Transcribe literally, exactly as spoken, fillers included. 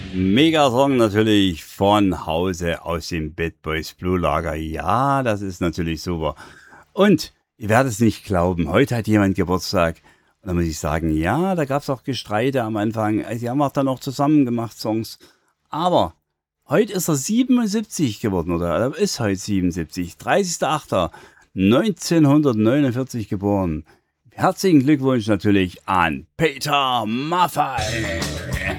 Mega-Song natürlich von Hause aus dem Bad Boys Blue Lager. Ja, das ist natürlich super. Und ihr werdet es nicht glauben, heute hat jemand Geburtstag. Und da muss ich sagen, ja, da gab es auch Gestreite am Anfang. Sie haben auch dann auch zusammen gemacht Songs. Aber heute ist er siebenundsiebzig geworden, oder er ist heute siebenundsiebzig. dreißigster achter neunzehnhundertneunundvierzig geboren. Herzlichen Glückwunsch natürlich an Peter Maffay.